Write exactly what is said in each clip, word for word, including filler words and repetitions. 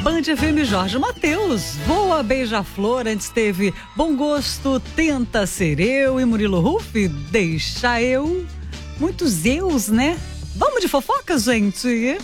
Band F M Jorge Mateus, Voa Beija-Flor, antes teve Bom Gosto, Tenta Ser Eu e Murilo Huff, Deixa Eu. Muitos eus, né? Vamos de fofoca, gente?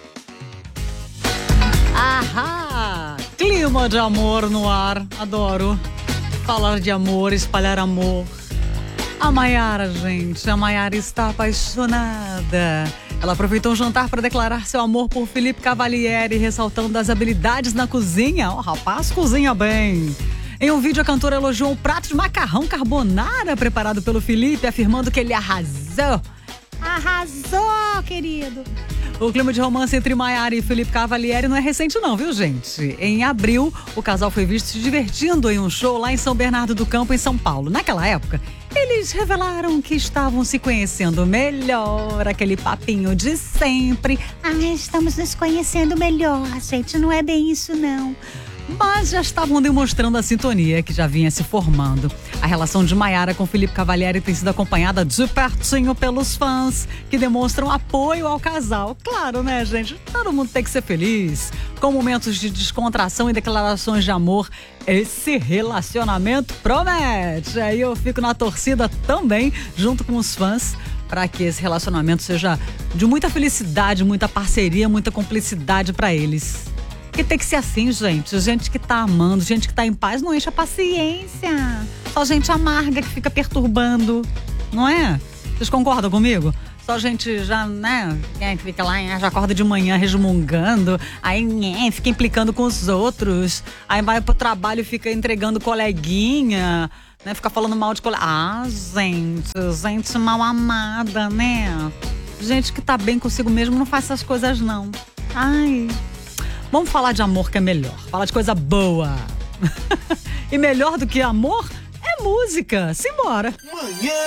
Ahá! Clima de amor no ar, adoro. Falar de amor, espalhar amor. A Maiara, gente, a Maiara está apaixonada. Ela aproveitou o jantar para declarar seu amor por Felipe Cavalieri, ressaltando as habilidades na cozinha. O rapaz cozinha bem. Em um vídeo, a cantora elogiou um prato de macarrão carbonara preparado pelo Felipe, afirmando que ele arrasou. Arrasou, querido. O clima de romance entre Maiara e Felipe Cavalieri não é recente não, viu, gente? Em abril, o casal foi visto se divertindo em um show lá em São Bernardo do Campo, em São Paulo. Naquela época, eles revelaram que estavam se conhecendo melhor, aquele papinho de sempre. Ah, estamos nos conhecendo melhor, gente, não é bem isso não. Mas já estavam demonstrando a sintonia que já vinha se formando. A relação de Maiara com Felipe Cavalieri tem sido acompanhada de pertinho pelos fãs, que demonstram apoio ao casal. Claro, né, gente? Todo mundo tem que ser feliz. Com momentos de descontração e declarações de amor, esse relacionamento promete. Aí eu fico na torcida também, junto com os fãs, para que esse relacionamento seja de muita felicidade, muita parceria, muita cumplicidade para eles. Porque tem que ser assim, gente. Gente que tá amando, gente que tá em paz, não enche a paciência. Só gente amarga que fica perturbando, não é? Vocês concordam comigo? Só gente já, né, que fica lá, já acorda de manhã resmungando, aí né, fica implicando com os outros, aí vai pro trabalho e fica entregando coleguinha, né, fica falando mal de colega. Ah, gente, gente mal amada, né? Gente que tá bem consigo mesmo não faz essas coisas, não. Ai... Vamos falar de amor, que é melhor. Falar de coisa boa. E melhor do que amor é música. Simbora. Manhã